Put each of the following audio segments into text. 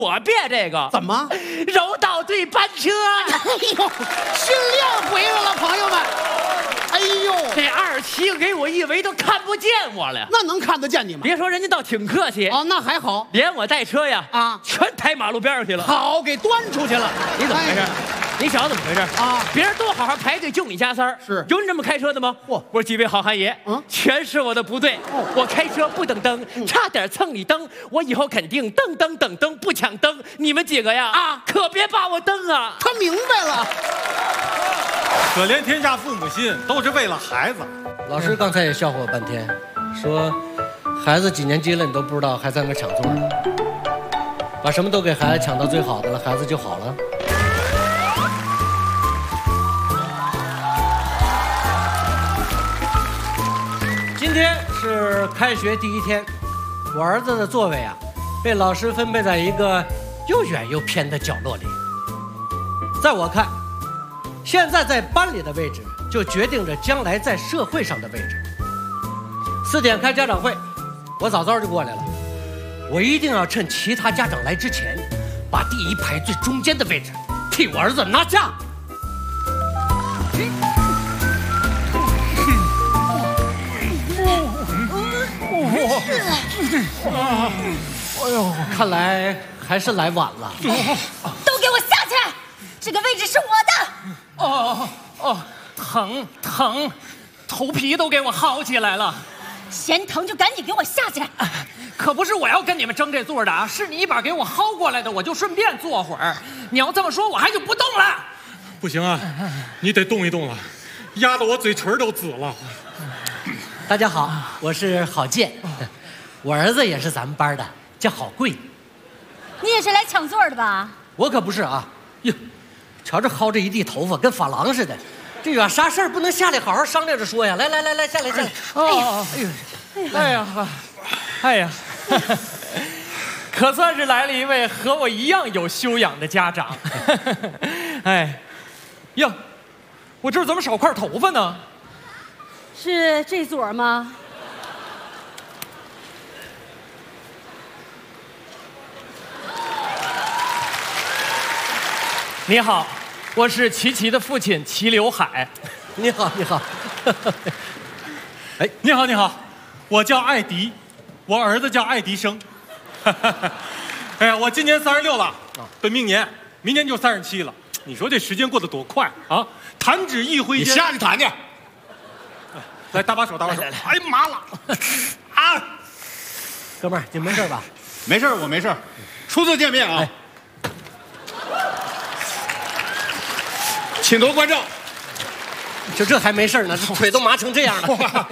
我别这个怎么？ 柔道队班车。 哎呦，训练回来了，朋友们。哎呦， 这27个给我一围都看不见我了。 那能看得见你吗？ 别说人家倒挺客气哦，那还好， 连我带车呀全抬马路边上去了。 好，给端出去了。 你怎么回事？你小子怎么回事啊？ 别人都好好排队，就你家三儿。 是有你这么开车的吗？ 嚯！ 我说几位好汉爷，全是我的不对。我开车不等灯，差点蹭你灯。我以后肯定等灯不抢灯。你们几个呀可别把我蹬啊！ 他明白了。 可怜天下父母心，都是为了孩子。 老师刚才也笑话我半天，说孩子几年级了你都不知道，还在那抢座呢。把什么都给孩子抢到最好的了，孩子就好了。今天是开学第一天，我儿子的座位啊，被老师分配在一个又远又偏的角落里。在我看，现在在班里的位置，就决定着将来在社会上的位置。4点开家长会，我早早就过来了。我一定要趁其他家长来之前，把第一排最中间的位置替我儿子拿下。哎呦，看来还是来晚了。 都给我下去！这个位置是我的。 疼，头皮都给我薅起来了。 嫌疼就赶紧给我下去！ 可不是我要跟你们争这座的啊，是你一把给我薅过来的，我就顺便坐会儿。你要这么说，我还就不动了。 不行啊，你得动一动了，压得我嘴唇都紫了。 大家好，我是郝建，我儿子也是咱们班的，叫郝贵。 你也是来抢座的吧？ 我可不是啊！哟，瞧这薅着一地头发，跟发廊似的。这有啥事儿不能下来好好商量着说呀？来，下来。 哎呀，可算是来了一位和我一样有修养的家长。哎，呀，我这儿怎么少块头发呢？ 是这撮吗？ 你好，我是齐齐的父亲齐刘海。 你好。 哎，你好，我叫艾迪，我儿子叫爱迪生。哎呀，我今年36了，本命年，明年就37了。你说这时间过得多快啊！弹指一挥间， 你下去弹去。 来，搭把手。 来，哎呀妈了！啊， 哥们儿，你没事吧？ 没事，我没事。初次见面啊。请多关照。 就这还没事呢，这腿都麻成这样了。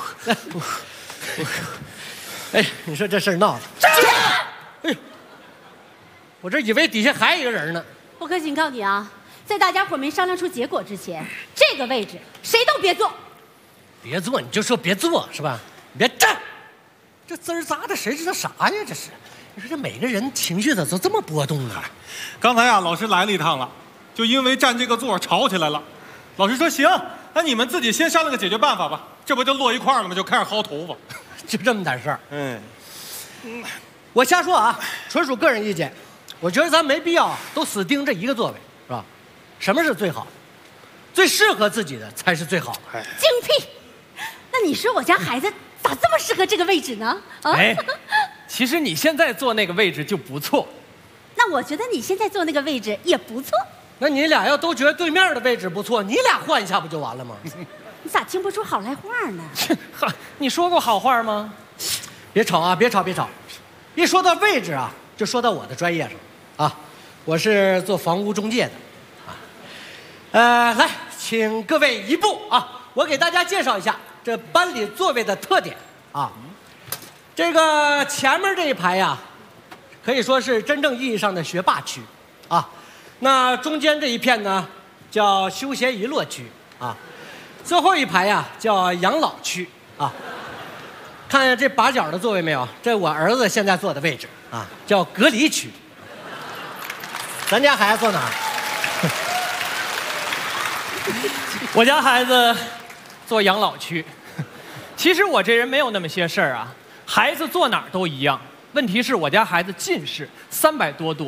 哎，你说这事儿闹的。哎呦，我这以为底下还有一个人呢。 我可警告你啊，在大家伙没商量出结果之前，这个位置谁都别坐。 别坐，你就说别坐是吧？你别站，这滋儿杂的，谁知道啥呀？这是，你说这每个人情绪咋都这么波动呢？ 刚才啊，老师来了一趟了，就因为占这个座吵起来了。老师说行，那你们自己先商量个解决办法吧。这不就落一块了吗？就开始薅头发， 就这么点事儿。我瞎说啊，纯属个人意见。我觉得咱没必要都死盯着一个座位，是吧？什么是最好？最适合自己的才是最好的。 精辟！那你说我家孩子咋这么适合这个位置呢？ 其实你现在坐那个位置就不错。 那我觉得你现在坐那个位置也不错。 那你俩要都觉得对面的位置不错，你俩换一下不就完了吗？ 你咋听不出好赖话呢？ 你说过好话吗？ 别吵啊！别吵！一说到位置啊，就说到我的专业上啊。我是做房屋中介的啊。来，请各位一步啊，我给大家介绍一下这班里座位的特点啊。这个前面这一排呀，可以说是真正意义上的学霸区啊。那中间这一片呢，叫休闲娱乐区啊。最后一排呀，叫养老区啊。看见这把角的座位没有？这我儿子现在坐的位置啊，叫隔离区。咱家孩子坐哪儿？ 我家孩子坐养老区。其实我这人没有那么些事儿啊，孩子坐哪儿都一样。 问题是我家孩子近视300多度。